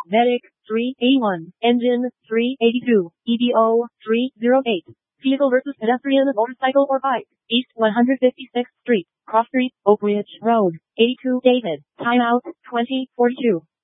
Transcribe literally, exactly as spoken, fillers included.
Medic, three eighty-one. Engine, three eighty-two. E D O, three oh eight. Vehicle versus pedestrian, motorcycle or bike. East one hundred fifty-sixth Street, Cross Street, Oak Ridge Road. eighty-two David. Timeout, twenty forty-two.